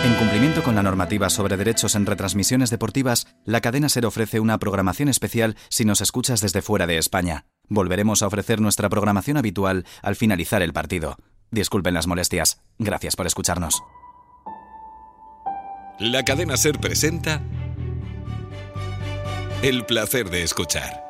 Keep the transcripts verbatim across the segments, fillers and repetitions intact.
En cumplimiento con la normativa sobre derechos en retransmisiones deportivas, la cadena SER ofrece una programación especial si nos escuchas desde fuera de España. Volveremos a ofrecer nuestra programación habitual al finalizar el partido. Disculpen las molestias. Gracias por escucharnos. La cadena SER presenta El placer de escuchar.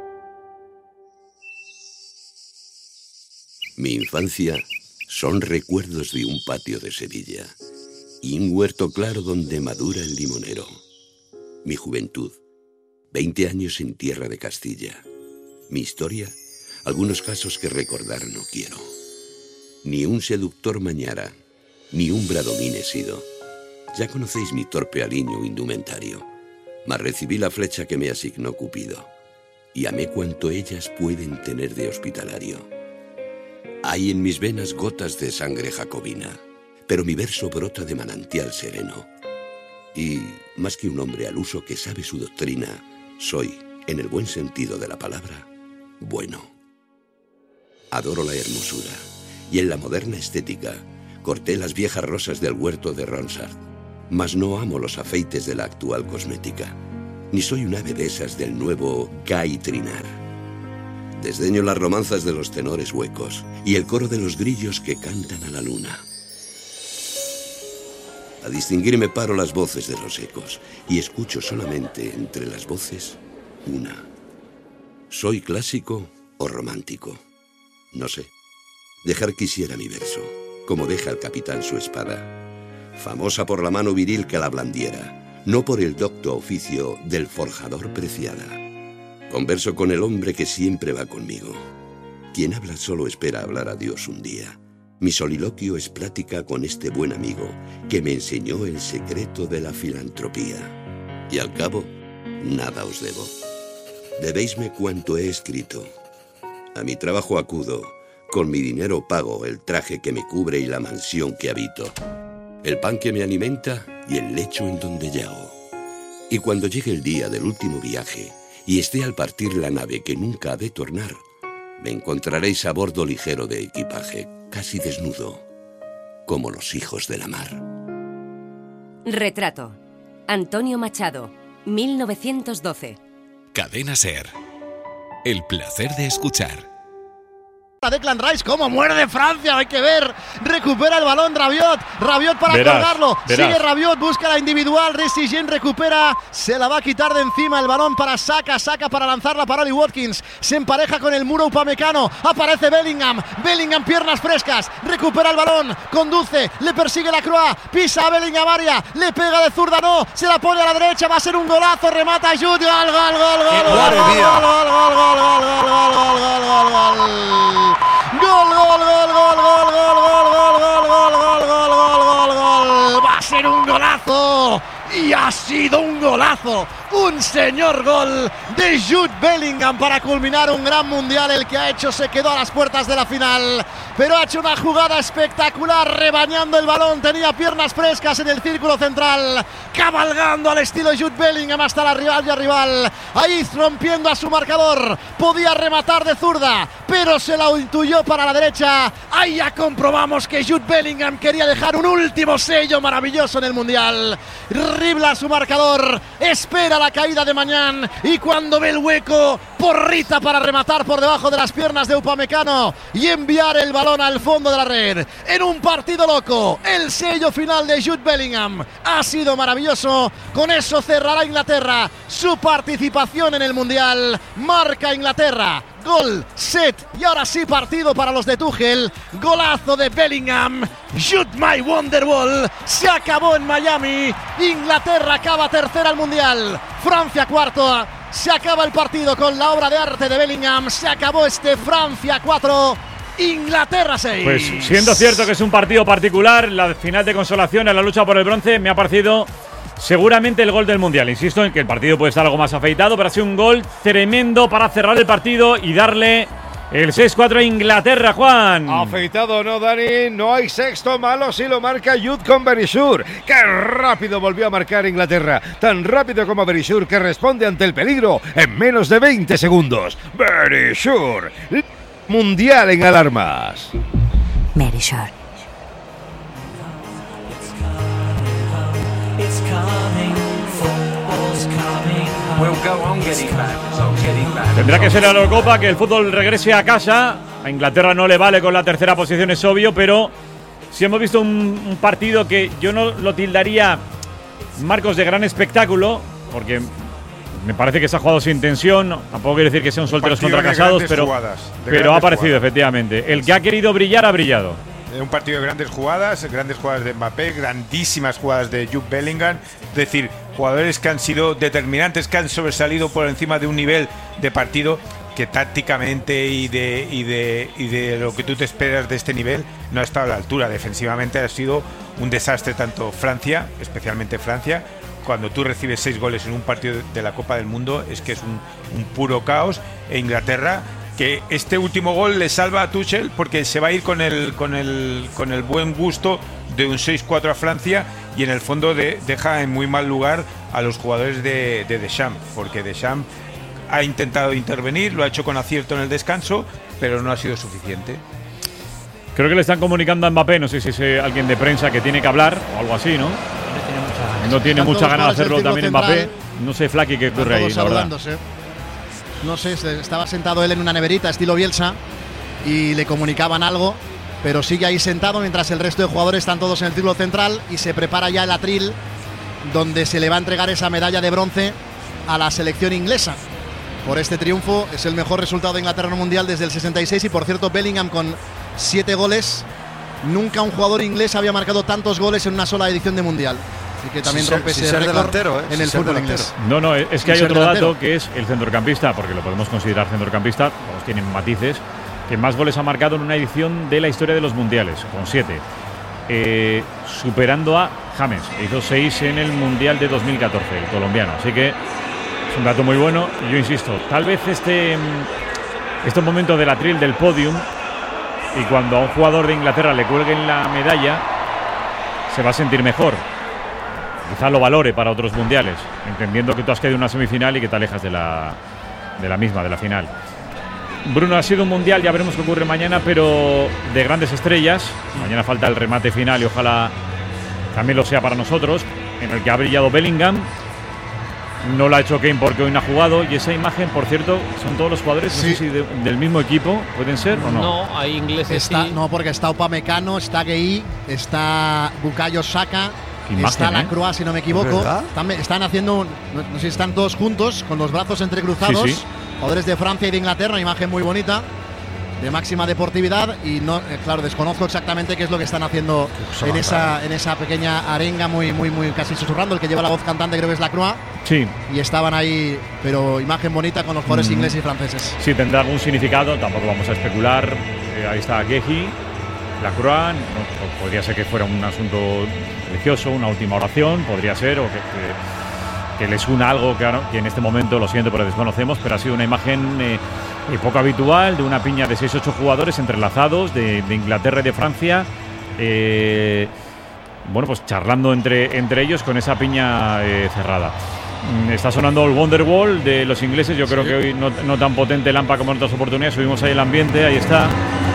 Mi infancia son recuerdos de un patio de Sevilla y un huerto claro donde madura el limonero. Mi juventud, veinte años en tierra de Castilla. Mi historia, algunos casos que recordar no quiero. Ni un seductor mañara, ni un bradomín he sido. Ya conocéis mi torpe aliño indumentario, mas recibí la flecha que me asignó Cupido, y amé cuanto ellas pueden tener de hospitalario. Hay en mis venas gotas de sangre jacobina, pero mi verso brota de manantial sereno. Y, más que un hombre al uso que sabe su doctrina, soy, en el buen sentido de la palabra, bueno. Adoro la hermosura, y en la moderna estética corté las viejas rosas del huerto de Ronsard, mas no amo los afeites de la actual cosmética, ni soy un ave de esas del nuevo Guy Trinar. Desdeño las romanzas de los tenores huecos y el coro de los grillos que cantan a la luna. A distinguir me paro las voces de los ecos y escucho solamente entre las voces una. ¿Soy clásico o romántico? No sé. Dejar quisiera mi verso, como deja el capitán su espada, famosa por la mano viril que la blandiera, no por el docto oficio del forjador preciada. Converso con el hombre que siempre va conmigo. Quien habla solo espera hablar a Dios un día. Mi soliloquio es plática con este buen amigo que me enseñó el secreto de la filantropía. Y al cabo, nada os debo. Debéisme cuanto he escrito. A mi trabajo acudo, con mi dinero pago el traje que me cubre y la mansión que habito, el pan que me alimenta y el lecho en donde yago. Y cuando llegue el día del último viaje y esté al partir la nave que nunca ha de tornar, me encontraréis a bordo ligero de equipaje, casi desnudo, como los hijos de la mar. Retrato. Antonio Machado, mil novecientos doce. Cadena SER. El placer de escuchar. Declan Rice, cómo muerde Francia, hay que ver, recupera el balón Rabiot, Rabiot para verás, colgarlo, verás. Sigue Rabiot, busca la individual, Ressigent recupera, se la va a quitar de encima el balón para Saka, Saka para lanzarla para Oli Watkins, se empareja con el muro Upamecano, aparece Bellingham, Bellingham piernas frescas, recupera el balón, conduce, le persigue la Croix, pisa a Bellingham área, le pega de zurda, no, se la pone a la derecha, va a ser un golazo, remata Jude, gol, gol, gol, gol, gol, gol, gol, gol, gol, gol, gol, gol, gol, gol, gol. Gol, gol, gol, gol, gol, gol, gol, gol, gol, gol, gol, gol, gol, gol, gol. Va a ser un golazo. Y ha sido un golazo, un señor gol de Jude Bellingham para culminar un gran mundial. El que ha hecho se quedó a las puertas de la final, pero ha hecho una jugada espectacular, rebañando el balón, tenía piernas frescas en el círculo central, cabalgando al estilo Jude Bellingham hasta la rival y a rival, ahí rompiendo a su marcador, podía rematar de zurda, pero se la intuyó para la derecha. Ahí ya comprobamos que Jude Bellingham quería dejar un último sello maravilloso en el mundial. Dribla su marcador, espera la caída de Mañán y cuando ve el hueco, porrita para rematar por debajo de las piernas de Upamecano y enviar el balón al fondo de la red. En un partido loco, el sello final de Jude Bellingham ha sido maravilloso. Con eso cerrará Inglaterra su participación en el mundial. Marca Inglaterra. Gol, set y ahora sí partido para los de Tuchel. Golazo de Bellingham. Shoot my Wonderwall. Se acabó en Miami. Inglaterra acaba tercera al mundial. Francia cuarto. Se acaba el partido con la obra de arte de Bellingham. Se acabó este Francia cuatro. Inglaterra seis. Pues siendo cierto que es un partido particular, la final de consolación en la lucha por el bronce me ha parecido seguramente el gol del Mundial. Insisto en que el partido puede estar algo más afeitado, pero ha sido un gol tremendo para cerrar el partido y darle el seis cuatro a Inglaterra, Juan. Afeitado no, Dani, no hay sexto malo si lo marca Jude con Verisur. ¡Qué rápido volvió a marcar Inglaterra! Tan rápido como Verisur, que responde ante el peligro en menos de veinte segundos. Verisur, Mundial en alarmas. Verisur. Tendrá que ser la Eurocopa, que el fútbol regrese a casa. A Inglaterra no le vale con la tercera posición, es obvio, pero si hemos visto un, un partido que yo no lo tildaría, Marcos, de gran espectáculo, porque me parece que se ha jugado sin tensión. Tampoco quiero decir que sean solteros contra casados, pero, jugadas, pero ha aparecido, jugadas. efectivamente. El que ha querido brillar, ha brillado. Un partido de grandes jugadas, grandes jugadas de Mbappé, grandísimas jugadas de Jude Bellingham. Es decir, jugadores que han sido determinantes, que han sobresalido por encima de un nivel de partido que tácticamente y de, y de, y de lo que tú te esperas de este nivel no ha estado a la altura. Defensivamente ha sido un desastre tanto Francia, especialmente Francia. Cuando tú recibes seis goles en un partido de la Copa del Mundo es que es un, un puro caos. E Inglaterra, que este último gol le salva a Tuchel porque se va a ir con el, con el, con el buen gusto de un seis cuatro a Francia, y en el fondo de, deja en muy mal lugar a los jugadores de, de Deschamps, porque Deschamps ha intentado intervenir, lo ha hecho con acierto en el descanso, pero no ha sido suficiente. Creo que le están comunicando a Mbappé, no sé si es alguien de prensa que tiene que hablar o algo así, ¿no? No tiene mucha ganas de hacerlo también Mbappé. No sé, Flaky, qué ocurre ahí, la verdad. No sé, estaba sentado él en una neverita estilo Bielsa y le comunicaban algo, pero sigue ahí sentado mientras el resto de jugadores están todos en el círculo central y se prepara ya el atril donde se le va a entregar esa medalla de bronce a la selección inglesa. Por este triunfo, es el mejor resultado de Inglaterra en el Mundial desde el sesenta y seis, y por cierto Bellingham con siete goles. Nunca un jugador inglés había marcado tantos goles en una sola edición de Mundial. Así que también rompe ese récord delantero, ¿eh? en el fútbol inglés. No, no, es que hay otro dato que es el centrocampista, porque lo podemos considerar centrocampista, todos tienen matices, que más goles ha marcado en una edición de la historia de los mundiales, con siete, eh, superando a James, que hizo seis en el Mundial de dos mil catorce, el colombiano. Así que es un dato muy bueno. Y yo insisto, tal vez este, este momento del atril del podium, y cuando a un jugador de Inglaterra le cuelguen la medalla, se va a sentir mejor. Quizá lo valore para otros mundiales, entendiendo que tú has quedado en una semifinal y que te alejas de la, de la misma, de la final. Bruno, ha sido un mundial, ya veremos qué ocurre mañana, pero de grandes estrellas. Mañana falta el remate final y ojalá también lo sea para nosotros, en el que ha brillado Bellingham. No lo ha hecho Kane porque hoy no ha jugado. Y esa imagen, por cierto, son todos los jugadores, sí. No sé si de, del mismo equipo, ¿pueden ser o no? No, hay ingleses. Está, sí. No, porque está Upamecano, está Gueye, está Bukayo Saka. Imagen, está la Croix, ¿eh? Si no me equivoco. Están, están haciendo, un, no, no sé si están todos juntos, con los brazos entrecruzados. Sí, sí. Jugadores de Francia y de Inglaterra, una imagen muy bonita, de máxima deportividad. Y no, eh, claro, desconozco exactamente qué es lo que están haciendo en esa, en esa pequeña arenga, muy, muy, muy casi susurrando. El que lleva la voz cantante creo que es la Croix. Sí. Y estaban ahí, pero imagen bonita con los jugadores mm. ingleses y franceses. Sí, tendrá algún significado, tampoco vamos a especular. Eh, ahí está Gueye, la Croix. No, podría ser que fuera un asunto religioso, una última oración, podría ser, o que, que, que les una algo que, que en este momento, lo siento, pero desconocemos, pero ha sido una imagen eh, poco habitual, de una piña de seis ocho jugadores entrelazados de, de Inglaterra y de Francia, eh, bueno, pues charlando entre, entre ellos con esa piña eh, cerrada. Está sonando el Wonderwall de los ingleses. Yo creo sí. que hoy no, no tan potente el Lampa como en otras oportunidades. Subimos ahí el ambiente, ahí está.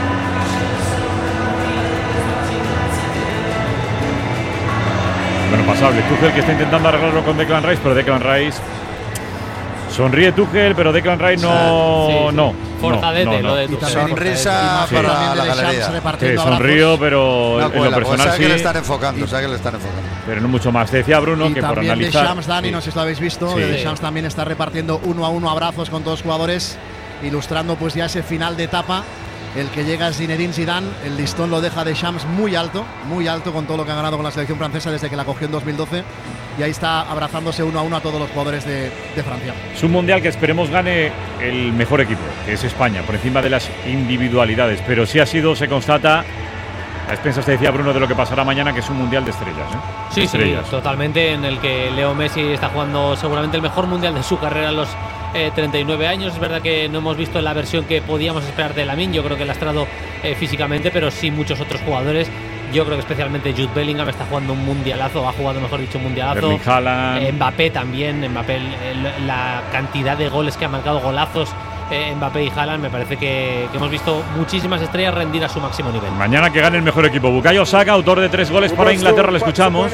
Bueno, pasable. Tuchel, que está intentando arreglarlo con Declan Rice, pero Declan Rice sonríe. Tuchel, pero Declan Rice no, sí, sí. no. Forzadete, no, no, no. lo de Tuchel. Sonrisa sí. para la galería. Sí, sonrío, pero no, en lo personal sabe sí. que le están enfocando, sabe que le están enfocando. Pero no mucho más. Te decía Bruno y que por analizar. Deschamps, Dani, sí. no sé si lo habéis visto. Sí. Deschamps también está repartiendo uno a uno abrazos con todos los jugadores, ilustrando pues ya ese final de etapa. El que llega es Zinedine Zidane. El listón lo deja Deschamps muy alto, muy alto con todo lo que ha ganado con la selección francesa desde que la cogió en dos mil doce. Y ahí está abrazándose uno a uno a todos los jugadores de, de Francia. Es un mundial que esperemos gane el mejor equipo, que es España, por encima de las individualidades. Pero sí ha sido, se constata, a expensas, te decía Bruno, de lo que pasará mañana, que es un mundial de estrellas. ¿eh? Sí, estrellas. sí, totalmente, en el que Leo Messi está jugando seguramente el mejor mundial de su carrera a los eh, treinta y nueve años. Es verdad que no hemos visto la versión que podíamos esperar de Lamine. Yo creo que lastrado eh, físicamente, pero sí muchos otros jugadores. Yo creo que especialmente Jude Bellingham está jugando un mundialazo, ha jugado, mejor dicho, un mundialazo. Eh, Mbappé también, Mbappé, el, la cantidad de goles que ha marcado, golazos eh, Mbappé y Haaland, me parece que, que hemos visto muchísimas estrellas rendir a su máximo nivel. Mañana que gane el mejor equipo. Bukayo Saka, autor de tres goles para Inglaterra, le escuchamos.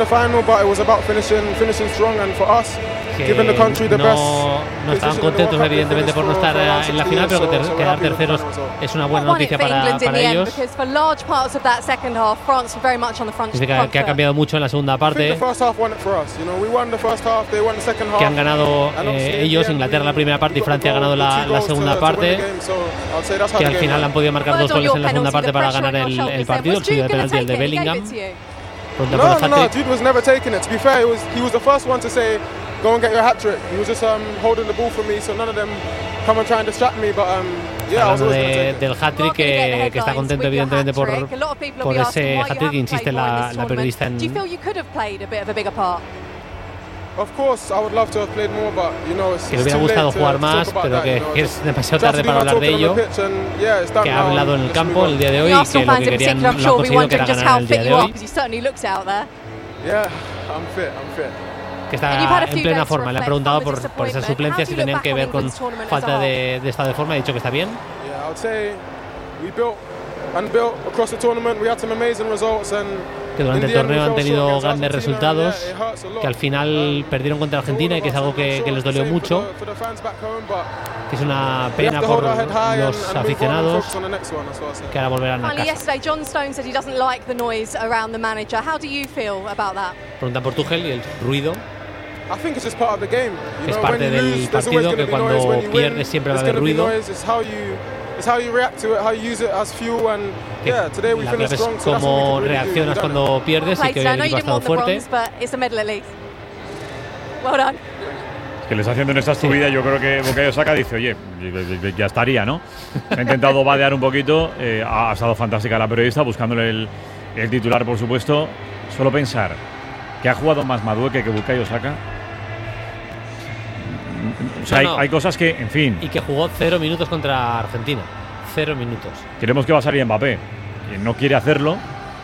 Que no, no estaban contentos evidentemente por no estar en la final, pero que ter, quedar terceros es una buena noticia para, para ellos. Dice que, que ha cambiado mucho en la segunda parte, que han ganado eh, ellos, Inglaterra la primera parte y Francia ha ganado la, la segunda parte, que al final han podido marcar dos goles en la segunda parte para ganar el, el partido, el suyo de penalti, el de Bellingham. No, no, no, Jude was never taking it. To be fair, it was, he was the first one to say, go and get your hat trick. He was just um, holding the ball for me, so none of them come and try and distract me. But um, yeah, I was always de, take it. del hat-trick, que, que está contento evidentemente por, por ese hat-trick, insiste la, la periodista en... Of course, I would love to have played more, but you know, it's, que le hubiera gustado jugar más, pero que, que es demasiado tarde para hablar de ello, que ha hablado en el campo el día de hoy y que lo que querían lo han conseguido, que era ganar el día de hoy. Que está en plena forma. Le han preguntado por, por esas suplencias si tenían que ver con falta de, de estado de forma. Ha dicho que está bien. Que durante el torneo han tenido grandes resultados, que al final perdieron contra Argentina y que es algo que, que les dolió mucho, que es una pena por los aficionados, que ahora volverán a casa. Preguntan por Tuchel y el ruido. Es parte del partido, que cuando pierdes siempre va a haber ruido. Que la clave es cómo reaccionas cuando pierdes, y que hoy el equipo ha estado fuerte. Es que les haciendo en esta subida, sí. Yo creo que Bukayo Saka dice, oye, ya estaría, ¿no? Ha intentado vadear un poquito, eh, ha estado fantástica la periodista, buscándole el, el titular, por supuesto. Solo pensar que ha jugado más Madueke que Bukayo Saka. O sea, no, no. Hay, hay cosas que, en fin. Y que jugó cero minutos contra Argentina. Cero minutos. Creemos que va a salir Mbappé, que no quiere hacerlo,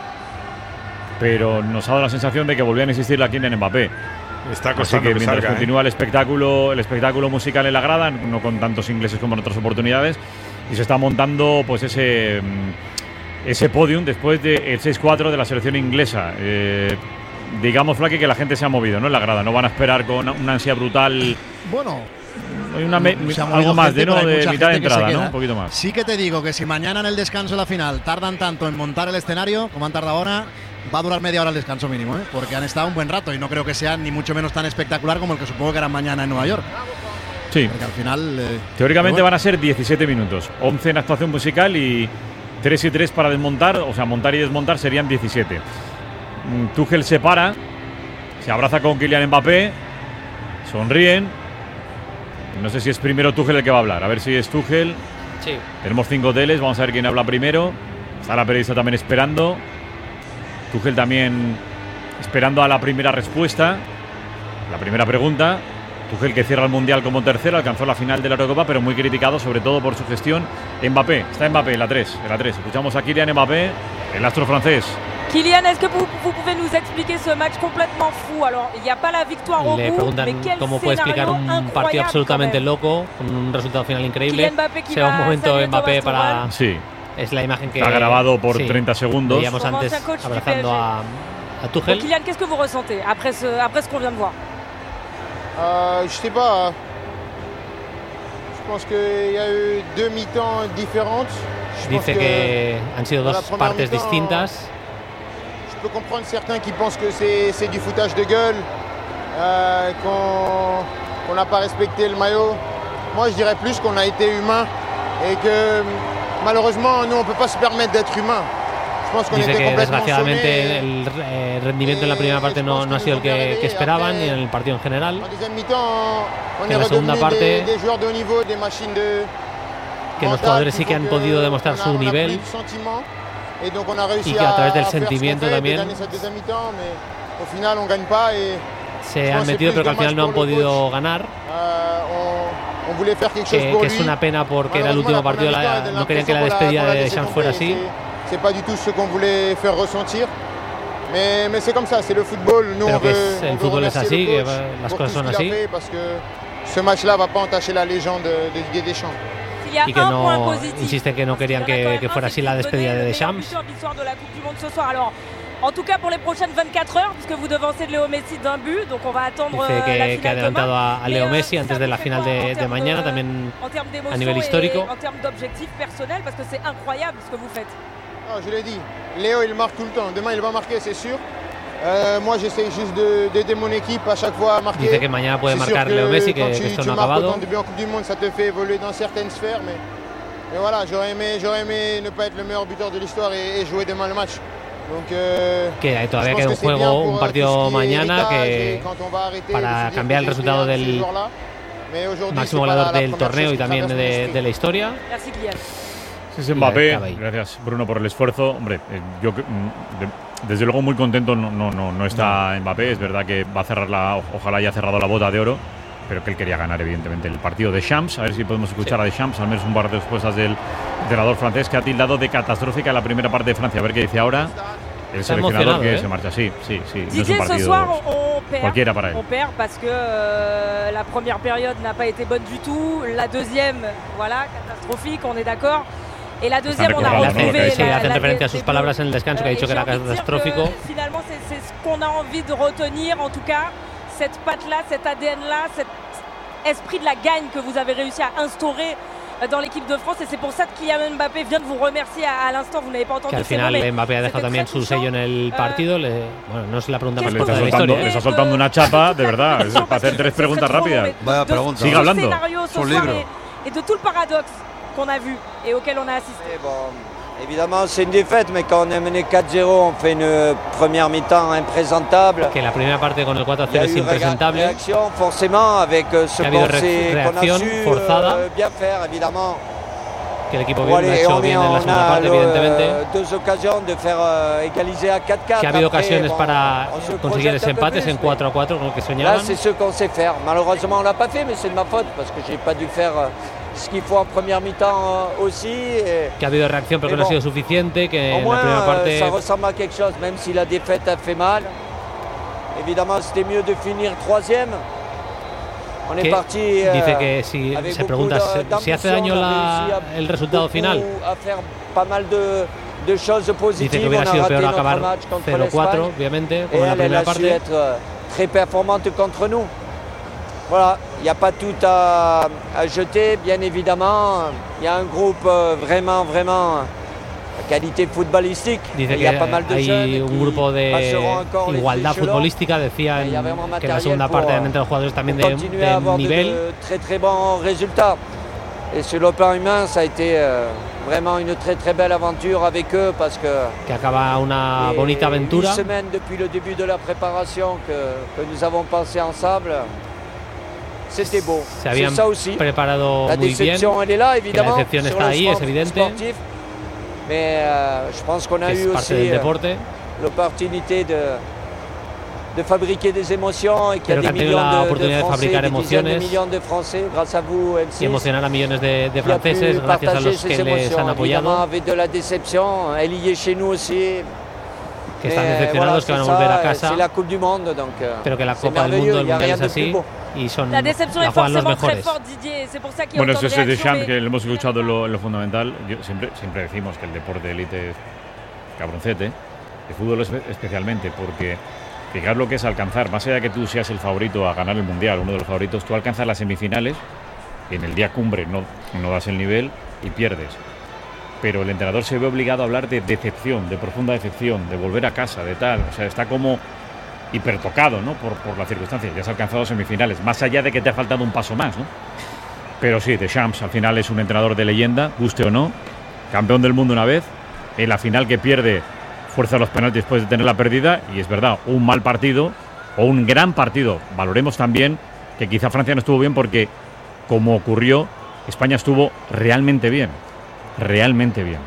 pero nos ha dado la sensación de que volvían a insistir la Kylian Mbappé. Está Así que, que mientras salga, continúa ¿eh? el espectáculo, el espectáculo musical en la grada, no con tantos ingleses como en otras oportunidades, y se está montando pues ese ese podium después del seis cuatro de la selección inglesa. Eh, digamos, Flaky, que la gente se ha movido, ¿no? En la grada, no van a esperar con una ansia brutal. Bueno, hay una me, algo más de, ¿no? de mitad de entrada, ¿no? Un poquito más. Sí que te digo que si mañana en el descanso de la final tardan tanto en montar el escenario como han tardado ahora, va a durar media hora el descanso mínimo, ¿eh? Porque han estado un buen rato y no creo que sea ni mucho menos tan espectacular como el que supongo que era mañana en Nueva York. Sí. Porque al final… Eh, Teóricamente bueno. van a ser diecisiete minutos, once en actuación musical y tres y tres para desmontar, o sea, montar y desmontar serían diecisiete. Tuchel se para, se abraza con Kylian Mbappé, sonríen. No sé si es primero Tuchel el que va a hablar, a ver si es Tuchel. Sí. Tenemos cinco teles, vamos a ver quién habla primero. Está la periodista también esperando. Tuchel también esperando a la primera respuesta, la primera pregunta. Tuchel, que cierra el Mundial como tercero, alcanzó la final de la Eurocopa, pero muy criticado sobre todo por su gestión. Mbappé, está Mbappé en la tres, en la tres. Escuchamos a Kylian Mbappé, el astro francés. Kylian, est-ce que vous, vous pouvez nous expliquer ce match complètement fou? Alors, il n'y a pas la victoire au Le bout, preguntan mais quel cómo puede explicar un partido absolutamente loco, con un resultado final increíble. Se va un momento Mbappé para… Sí. Es la imagen que… Está grabado por sí, treinta segundos. Veíamos antes abrazando a, a Tuchel. Kylian, qu'est-ce que vous ressentez après ce, après ce qu'on vient de voir? Euh, je sais pas. Je pense qu'il y a eu deux mi-temps différentes. Dice que han sido dos partes distintas. Je peux comprendre certains qui pensent que c'est, c'est du foutage de gueule, euh, qu'on, qu'on n'a pas respecté le maillot. Moi, je dirais plus qu'on a été humain et que malheureusement, nous, on ne peut pas se permettre d'être humain. Dice que desgraciadamente el eh, rendimiento en la primera parte no, no ha sido el que, que esperaban, ni en el partido en general. Que en la segunda parte, que los jugadores sí que han podido demostrar su nivel y que a través del sentimiento también se han metido, pero que al final no han podido ganar. Que, que es una pena porque era el último partido, la, no querían que la despedida de Deschamps fuera así. C'est pas du tout ce qu'on voulait faire ressentir, mais, mais c'est comme ça, c'est le football. Nous, Pero on que veut, es, el fútbol es así, que las cosas son así. ce match-là va pas entacher la légende de Didier Deschamps. Y que no, insiste que no querían que, que fuera así la despedida de Deschamps. En tout cas pour les prochaines vingt-quatre heures, puisque vous devancez de Léo Messi d'un but, donc on va attendre. Dice que, la final que ha adelantado demain. a, a Leo Messi antes de la final de, de mañana, también a nivel histórico. En termes d'objectifs personnels, parce que c'est incroyable ce que vous faites. Oh, je l'ai dit, Léo il marque tout le temps. Demain il va marquer, c'est sûr. Euh, moi j'essaie juste de, d'aider mon équipe à chaque fois à marquer. Dice que mañana puede marcar Leo Messi, que, tu, que esto tu no ha marques acabado. autant de buts en Coupe du Monde, ça te fait évoluer dans certaines sphères, mais, mais voilà, j'aurais aimé, j'aurais aimé ne pas être le meilleur buteur de l'histoire et, et jouer demain le match. Donc, euh, que todavía queda un juego, un partido mañana que para cambiar el resultado del máximo goleador del torneo y también de, de la historia. Es Mbappé. Gracias, Bruno, por el esfuerzo. Hombre, eh, yo de, desde luego muy contento no, no, no, no está no. Mbappé. Es verdad que va a cerrar la, ojalá haya cerrado la bota de oro, pero que él quería ganar evidentemente el partido de Champs. A ver si podemos escuchar sí. a Deschamps, al menos un par de respuestas del entrenador francés, que ha tildado de catastrófica la primera parte de Francia. A ver qué dice ahora el Está seleccionador que ¿eh? se marcha. Sí, sí, sí. Didier, no es un partido ce soir, on perd, cualquiera para él. On perd parce que euh, la première période n'a pas été bonne du tout. La deuxième, voilà, catastrophique, on est d'accord. Et la deuxième, on a retrouvé. Sí, hacen referencia a sus palabras en el descanso, que ha dicho que era catastrófico. Finalement, c'est, c'est ce qu'on a envie de retenir, en tout cas, cette patte-là, cet A D N-là, cet esprit de la gagne que vous avez réussi à instaurer dans l'équipe de France, et c'est pour ça que Kylian Mbappé vient de vous remercier à, à l'instant. Vous n'avez pas entendu. Que al final nombre, Mbappé ha dejado también su sello en el partido. Le, bueno, no es la pregunta más le corta está de la soltando, historia. le está soltando una chapa, de verdad. Es para hacer tres preguntas rápidas. Vaya pregunta. Sigue hablando. Su libro. Et de tout le paradoxe qu'on a vu et auquel on a assisté. Bon, évidemment, c'est une défaite, mais quand on est mené quatre zéro, on fait une première mi-temps imprésentable. Que la primera parte con el cuatro a cero es impresentable. Réaction, forcément, avec ce qu'on sait qu'on a su forzada. euh, bien faire, évidemment. Que el equipo bien, lo ha hecho bien en la segunda parte, evidentemente. Deux occasions de faire euh, égaliser à quatre quatre. Que ha habido ocasiones bon, para conseguir ese empate en cuatro a cuatro, con lo que soñaban. Là, c'est ce qu'on sait faire. Malheureusement, on l'a pas fait, mais c'est de ma faute parce que j'ai pas dû faire euh, ce qu'il faut en première mi-temps euh, aussi. Et, que ha habido reacción, pero que bon, no ha sido suficiente. Que en la primera parte. Ça ressemble à quelque chose, même si la défaite a fait mal. Évidemment, c'était mieux de finir troisième. On est parti, euh, dice que si se pregunta si hace daño la, el resultado final. Pas mal de, de choses positives. Dice que hubiera sido peor acabar cero cuatro, obviamente, como en la primera parte. Être très performante contre nous. Voilà, il n'y a pas tout à, à jeter, bien évidemment. Il y a un groupe vraiment, vraiment qualité footballistique. Dice il y a pas mal de hay jeunes un grupo de igualdad futbolística. Decía en, que en la segunda parte hay entre los jugadores también de, de nivel. De très très bons résultats. Et sur le plan humain, ça a été euh, vraiment une très très belle aventure avec eux parce que. Que acaba una bonita aventura. Une semaine depuis le début de la préparation que, que nous avons passé ensemble. C'était beau. Se habían ça aussi. preparado la muy bien. déception, elle est là, évidemment. Que la decepción está ahí, es evidente. Sportif. Mais euh, je pense qu'on a eu aussi euh, l'opportunité de, de fabriquer des émotions et qu'il y a des millions de, de Français, de des dizaines de millions de Français, grâce à vous, M six, y emocionar a millones de, de franceses gracias a los que les han apoyado. Avec de la déception, elle y est chez nous aussi. Que están decepcionados, que van a volver a casa. C'est la Coupe du Monde, donc, pero que la Copa del Mundo, el Mundial es así. Y son, la decepción la es forcément los mejores. très forte, Didier. C'est pour ça qu'il y a bueno, autant eso de es de Deschamps, mais... que lo hemos escuchado lo, lo fundamental. Yo siempre, siempre decimos que el deporte de élite es cabroncete, el fútbol es especialmente, porque fijar lo que es alcanzar, más allá de que tú seas el favorito a ganar el Mundial, uno de los favoritos, tú alcanzas las semifinales, en el día cumbre no, no das el nivel y pierdes. Pero el entrenador se ve obligado a hablar de decepción, de profunda decepción, de volver a casa, de tal. O sea, está como hipertocado, ¿no? Por, por las circunstancias. Ya has alcanzado semifinales, más allá de que te ha faltado un paso más, ¿no? Pero sí, Deschamps al final es un entrenador de leyenda, guste o no, campeón del mundo una vez, en la final que pierde fuerza a los penaltis después de tener la pérdida, y es verdad, un mal partido o un gran partido. Valoremos también que quizá Francia no estuvo bien porque, como ocurrió, España estuvo realmente bien. Realmente bien.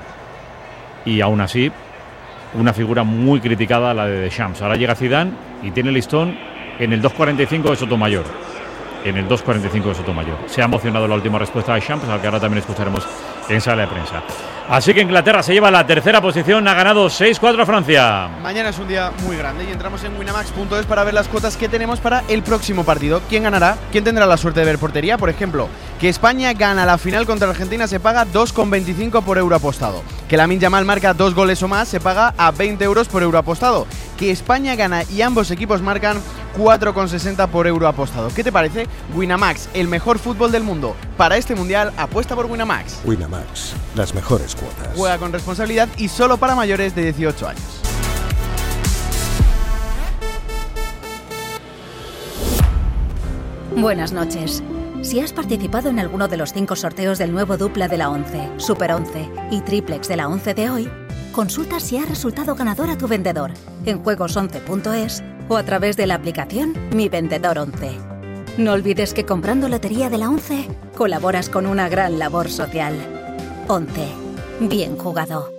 Y aún así, una figura muy criticada, la de Deschamps. Ahora llega Zidane y tiene listón en el dos cuarenta y cinco de Sotomayor. En el dos cuarenta y cinco de Sotomayor. Se ha emocionado la última respuesta de Deschamps, al que ahora también escucharemos en sala de prensa. Así que Inglaterra se lleva la tercera posición, ha ganado seis cuatro a Francia. Mañana es un día muy grande y entramos en winamax punto es para ver las cuotas que tenemos para el próximo partido. ¿Quién ganará? ¿Quién tendrá la suerte de ver portería? Por ejemplo, que España gana la final contra Argentina se paga dos con veinticinco por euro apostado. Que Lamine Yamal marca dos goles o más se paga a veinte euros por euro apostado. Que España gana y ambos equipos marcan cuatro con sesenta por euro apostado. ¿Qué te parece? Winamax, el mejor fútbol del mundo. Para este mundial, apuesta por Winamax. Winamax, las mejores cuotas. Juega con responsabilidad y solo para mayores de dieciocho años. Buenas noches. Si has participado en alguno de los cinco sorteos del nuevo Dupla de la once, Super once y Triplex de la once de hoy, consulta si ha resultado ganador a tu vendedor en juegos once punto es o a través de la aplicación Mi Vendedor once. No olvides que comprando Lotería de la once colaboras con una gran labor social. once. Bien jugado.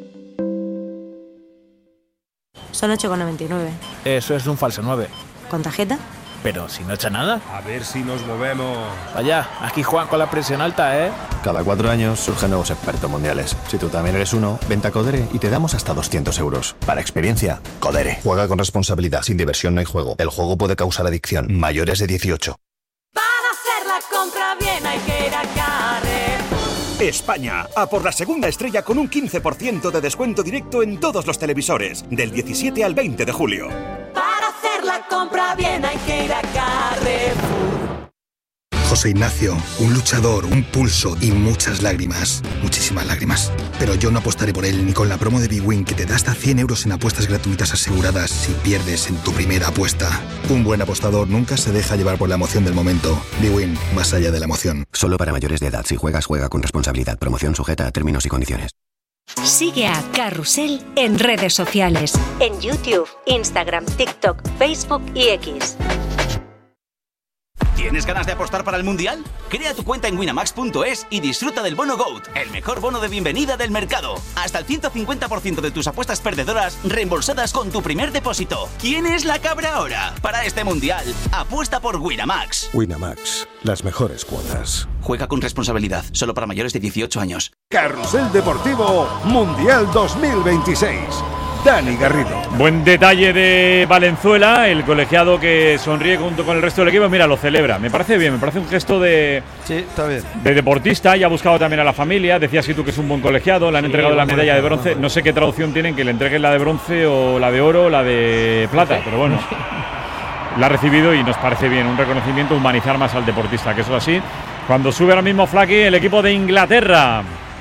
Son ocho con noventa y nueve. Eso es un falso nueve. ¿Con tarjeta? Pero si no echa nada. A ver si nos movemos. Vaya, aquí juegan con la presión alta, ¿eh? Cada cuatro años surgen nuevos expertos mundiales. Si tú también eres uno, vente a Codere y te damos hasta doscientos euros. Para experiencia, Codere. Juega con responsabilidad. Sin diversión no hay juego. El juego puede causar adicción. Mayores de dieciocho. Para hacer la compra bien hay que ir a Carrefour. España, a por la segunda estrella con un quince por ciento de descuento directo en todos los televisores. Del diecisiete al veinte de julio. Para hacer la compra bien hay que ir a Carrefour. José Ignacio, un luchador, un pulso y muchas lágrimas. Muchísimas lágrimas. Pero yo no apostaré por él ni con la promo de bwin que te da hasta cien euros en apuestas gratuitas aseguradas si pierdes en tu primera apuesta. Un buen apostador nunca se deja llevar por la emoción del momento. bwin, más allá de la emoción. Solo para mayores de edad. Si juegas, juega con responsabilidad. Promoción sujeta a términos y condiciones. Sigue a Carrusel en redes sociales. En YouTube, Instagram, TikTok, Facebook y X. ¿Tienes ganas de apostar para el Mundial? Crea tu cuenta en winamax punto es y disfruta del bono GOAT, el mejor bono de bienvenida del mercado. Hasta el ciento cincuenta por ciento de tus apuestas perdedoras reembolsadas con tu primer depósito. ¿Quién es la cabra ahora? Para este Mundial, apuesta por Winamax. Winamax, las mejores cuotas. Juega con responsabilidad, solo para mayores de dieciocho años. Carrusel Deportivo Mundial dos mil veintiséis. Dani Garrido. Buen detalle de Valenzuela, el colegiado que sonríe junto con el resto del equipo. Mira, lo celebra. Me parece bien, me parece un gesto de. Sí, está bien. De deportista. Y ha buscado también a la familia. Decías tú que es un buen colegiado. Le han sí, entregado la medalla de bronce. No sé qué traducción tienen, que le entreguen la de bronce o la de oro o la de plata, pero bueno. La ha recibido y nos parece bien. Un reconocimiento, humanizar más al deportista, que eso es así. Cuando sube ahora mismo Flaky, el equipo de Inglaterra.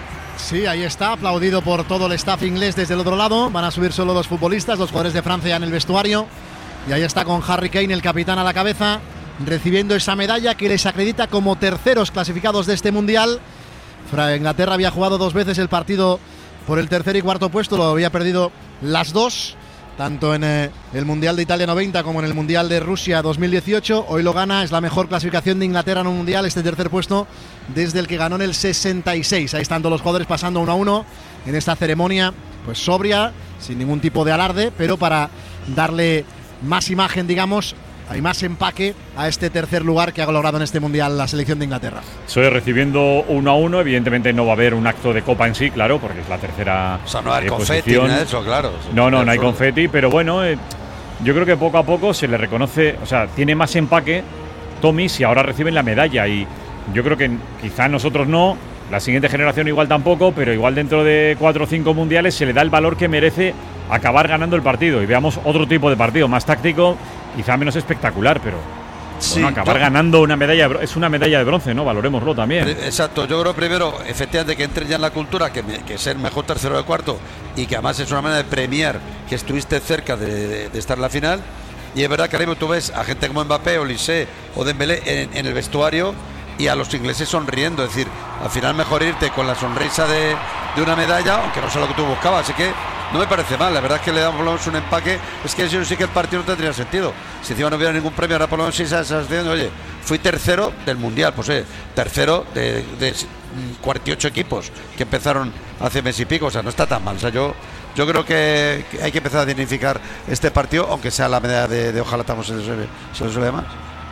Sí, ahí está, aplaudido por todo el staff inglés desde el otro lado. Van a subir solo dos futbolistas, los jugadores de Francia ya en el vestuario. Y ahí está con Harry Kane, el capitán, a la cabeza, recibiendo esa medalla que les acredita como terceros clasificados de este Mundial. Inglaterra había jugado dos veces el partido por el tercer y cuarto puesto, lo había perdido las dos, tanto en eh, el Mundial de Italia noventa como en el Mundial de Rusia dos mil dieciocho. Hoy lo gana, es la mejor clasificación de Inglaterra en un Mundial, este tercer puesto desde el que ganó en el sesenta y seis. Ahí están todos los jugadores pasando uno a uno en esta ceremonia, pues sobria, sin ningún tipo de alarde, pero para darle más imagen, digamos, hay más empaque a este tercer lugar que ha logrado en este Mundial la selección de Inglaterra. Estoy recibiendo uno a uno, evidentemente no va a haber un acto de copa en sí, claro, porque es la tercera O sea, no hay eh, confeti, posición. eso, claro. No, no, no hay confeti, pero bueno, eh, yo creo que poco a poco se le reconoce, o sea, tiene más empaque Tommy si ahora reciben la medalla, y yo creo que quizá nosotros no, la siguiente generación igual tampoco, pero igual dentro de cuatro o cinco mundiales se le da el valor que merece acabar ganando el partido y veamos otro tipo de partido, más táctico, quizá menos espectacular, pero sí, bueno, acabar yo, ganando una medalla de, es una medalla de bronce, ¿no? Valoremoslo también. Exacto, yo creo primero, efectivamente, que entre ya en la cultura, que, me, que ser mejor tercero de cuarto, y que además es una manera de premiar que estuviste cerca de, de, de estar en la final. Y es verdad que ahora mismo tú ves a gente como Mbappé, Olise o Dembélé en, en el vestuario y a los ingleses sonriendo, es decir, al final mejor irte con la sonrisa de, de una medalla, aunque no sea lo que tú buscabas, así que no me parece mal, la verdad es que le damos un empaque, es que yo sí que el partido no tendría sentido, si encima no hubiera ningún premio, ahora por lo menos sí estás diciendo, oye, fui tercero del Mundial, pues eh, tercero de, de cuarenta y ocho equipos que empezaron hace mes y pico, o sea, no está tan mal, o sea, yo yo creo que, que hay que empezar a dignificar este partido, aunque sea la medalla de, de ojalá estamos en el suele más.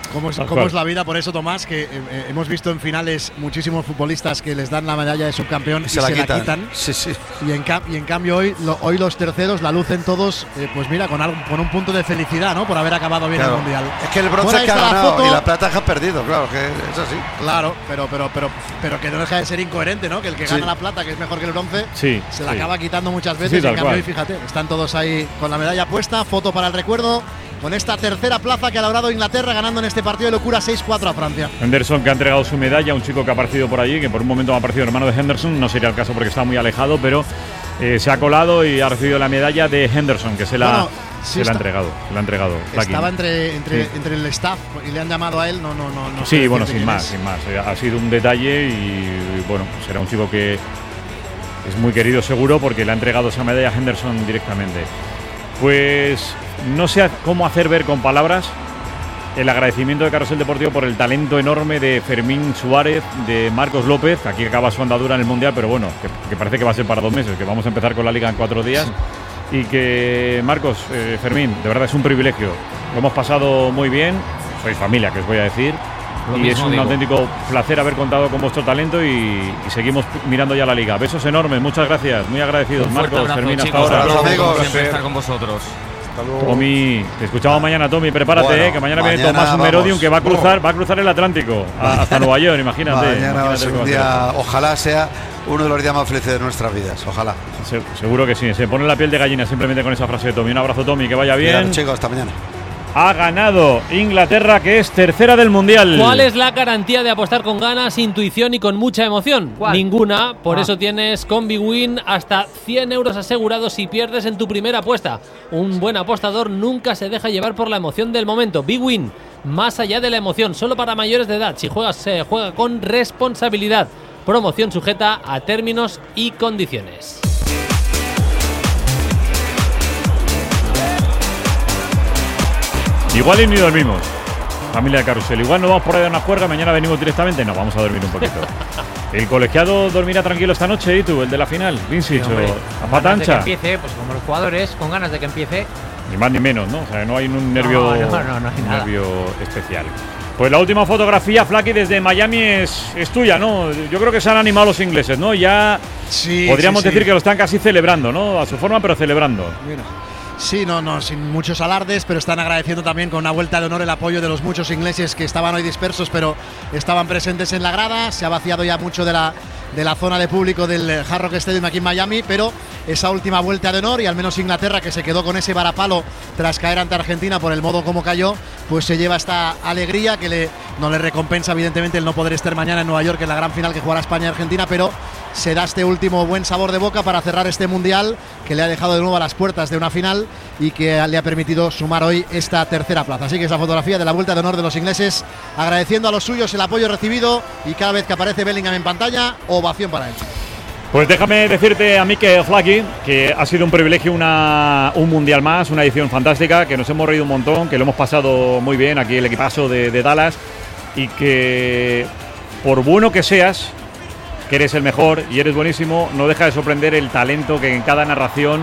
cómo es, cómo es la vida, por eso, Tomás, que eh, hemos visto en finales muchísimos futbolistas que les dan la medalla de subcampeón y, y se, la, se quitan. la quitan. Sí, sí. Y en, y en cambio hoy, lo, hoy los terceros la lucen todos, eh, pues mira, con, algo, con un punto de felicidad, ¿no? Por haber acabado bien claro. el Mundial. Es que el bronce es que ha ganado la y la plata que ha perdido, claro, que es así. Claro, pero, pero, pero, pero que no deja de ser incoherente, ¿no? Que el que sí. gana la plata, que es mejor que el bronce, sí, se la sí. acaba quitando muchas veces. Sí, en cambio cual. hoy, fíjate, están todos ahí con la medalla puesta, foto para el recuerdo. Con esta tercera plaza que ha logrado Inglaterra ganando en este partido de locura seis cuatro a Francia. Henderson, que ha entregado su medalla a un chico que ha aparecido por allí, que por un momento ha aparecido hermano de Henderson, no sería el caso porque está muy alejado, pero eh, se ha colado y ha recibido la medalla de Henderson, que se la, bueno, sí se la ha entregado. Se la ha entregado estaba entre, entre, sí. entre el staff y le han llamado a él, no, no, no. no sí, bueno, sin más, es. sin más. Ha sido un detalle y bueno, será un chico que es muy querido seguro porque le ha entregado esa medalla a Henderson directamente. Pues no sé cómo hacer ver con palabras el agradecimiento de Carrusel Deportivo por el talento enorme de Fermín Suárez, de Marcos López, que aquí acaba su andadura en el Mundial, pero bueno, que, que parece que va a ser para dos meses, que vamos a empezar con la Liga en cuatro días. Sí. Y que, Marcos, eh, Fermín, de verdad es un privilegio. Lo hemos pasado muy bien, sois familia, que os voy a decir. Lo y es un digo. auténtico placer haber contado con vuestro talento y, y seguimos mirando ya la Liga. Besos enormes, muchas gracias, muy agradecidos. Un Marcos, abrazo, Fermín, hasta ahora. Siempre estar con vosotros. Tommy, te escuchamos mañana, Tommy, prepárate, bueno, eh, que mañana, mañana viene Tomás Merodium, que va a cruzar, va a cruzar el Atlántico a, hasta Nueva York, imagínate. Mañana imagínate va a ser un día, ojalá sea uno de los días más felices de nuestras vidas, ojalá. Se, seguro que sí, se pone la piel de gallina simplemente con esa frase de Tommy. Un abrazo, Tommy, que vaya bien. Bien, chicos, hasta mañana. Ha ganado Inglaterra, que es tercera del Mundial. ¿Cuál es la garantía de apostar con ganas, intuición y con mucha emoción? ¿Cuál? Ninguna, por ah. eso tienes con Big Win hasta cien euros asegurados si pierdes en tu primera apuesta. Un buen apostador nunca se deja llevar por la emoción del momento. Big Win, más allá de la emoción, solo para mayores de edad. Si juegas, se juega con responsabilidad. Promoción sujeta a términos y condiciones. Igual y ni dormimos, familia de Carrusel. Igual no vamos por ahí a una juerga, mañana venimos directamente. No, vamos a dormir un poquito. El colegiado dormirá tranquilo esta noche, ¿y tú? El de la final, Vincic, sí, a pata ancha. Que empiece, pues como los jugadores, con ganas de que empiece. Ni más ni menos, ¿no? O sea, no hay un nervio, no, no, no, no hay un nada. nervio especial. Pues la última fotografía, Flaky, desde Miami es, es tuya, ¿no? Yo creo que se han animado los ingleses, ¿no? Ya sí, podríamos sí, decir sí. que lo están casi celebrando, ¿no? A su forma, pero celebrando. Mira. Sí, no, no, sin muchos alardes, pero están agradeciendo también con una vuelta de honor el apoyo de los muchos ingleses que estaban hoy dispersos, pero estaban presentes en la grada. Se ha vaciado ya mucho de la, de la zona de público del Hard Rock Stadium aquí en Miami, pero esa última vuelta de honor, y al menos Inglaterra, que se quedó con ese varapalo tras caer ante Argentina por el modo como cayó, pues se lleva esta alegría que le, no le recompensa evidentemente el no poder estar mañana en Nueva York en la gran final que jugará España y Argentina, pero se da este último buen sabor de boca para cerrar este Mundial que le ha dejado de nuevo a las puertas de una final y que le ha permitido sumar hoy esta tercera plaza. Así que esa fotografía de la vuelta de honor de los ingleses, agradeciendo a los suyos el apoyo recibido, y cada vez que aparece Bellingham en pantalla, ovación para él. Pues déjame decirte a mí que Flaky, que ha sido un privilegio una, un Mundial más, una edición fantástica, que nos hemos reído un montón, que lo hemos pasado muy bien aquí el equipazo de, de Dallas, y que por bueno que seas, que eres el mejor y eres buenísimo, no deja de sorprender el talento que en cada narración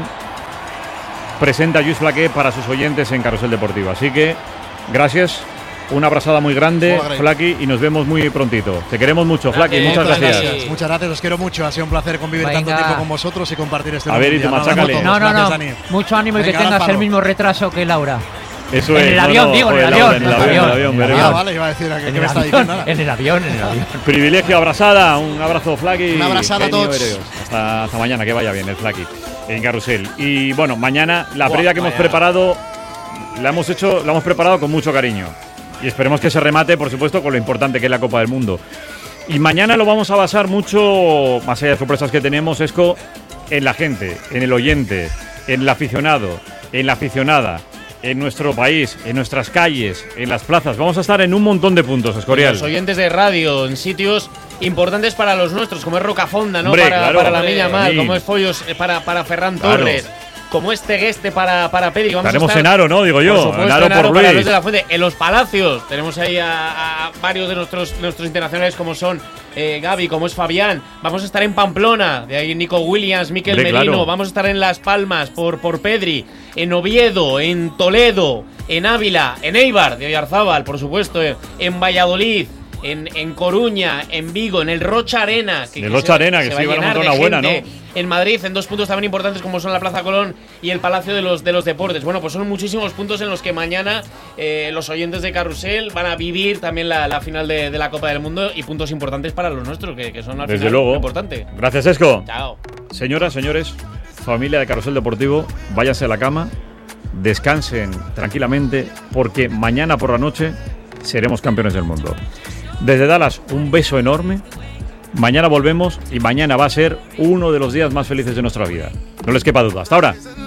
presenta Lluís Flaqué para sus oyentes en Carrusel Deportivo. Así que, gracias, una abrazada muy grande, Flaky, y nos vemos muy prontito. Te queremos mucho, Flaky, muchas gracias. gracias. Muchas gracias, os quiero mucho. Ha sido un placer convivir Venga. tanto tiempo con vosotros y compartir este A ver, y tú machácale. No, no, no, Dani. mucho ánimo y que tengas el mismo retraso que Laura. Eso en es. el avión, no, no, digo, en el avión. En el avión, en el avión. En el avión. Ah, vale, iba a decir que, que me está diciendo nada. En el avión, en el avión. Privilegio, abrazada, un abrazo, Flaky. Una abrazada a todos. Hasta, hasta mañana, que vaya bien el Flaky en Carrusel. Y bueno, mañana la Buah, previa que vaya. hemos preparado, la hemos hecho, la hemos preparado con mucho cariño. Y esperemos que se remate, por supuesto, con lo importante que es la Copa del Mundo. Y mañana lo vamos a basar mucho, más allá de sorpresas que tenemos, Esco, en la gente, en el oyente, en el aficionado, en la aficionada, en nuestro país, en nuestras calles, en las plazas. Vamos a estar en un montón de puntos, Escorial. Los oyentes de radio, en sitios importantes para los nuestros, como es Rocafonda, ¿no? Hombre, para, claro, para la hombre, Miña Mal, sí. como es Follos eh, para, para Ferran Claro. Torres, como es Tegueste para, para Peri. Vamos Estaremos a estar, en Aro, ¿no? Digo yo. Por supuesto, en Aro en Aro por para Luis. los de la Fuente. En los Palacios tenemos ahí a, a varios de nuestros, nuestros internacionales, como son eh, Gaby, como es Fabián. Vamos a estar en Pamplona, de ahí Nico Williams, Miquel Hombre, Merino. claro. Vamos a estar en Las Palmas por, por Pedri, en Oviedo, en Toledo, en Ávila, en Eibar de Oyarzábal, por supuesto, en Valladolid, en, en Coruña, en Vigo, en el Rocha Arena. Que, el Rocha Arena, que, que sí, van a montar una buena, ¿no? En Madrid, en dos puntos también importantes como son la Plaza Colón y el Palacio de los, de los Deportes. Bueno, pues son muchísimos puntos en los que mañana eh, los oyentes de Carrusel van a vivir también la, la final de, de la Copa del Mundo y puntos importantes para los nuestros, que, que son al Desde final luego. muy importante. Gracias, Esco. Chao. Señoras, señores, familia de Carrusel Deportivo, váyanse a la cama, descansen tranquilamente, porque mañana por la noche seremos campeones del mundo. Desde Dallas, un beso enorme. Mañana volvemos y mañana va a ser uno de los días más felices de nuestra vida. No les quepa duda. Hasta ahora.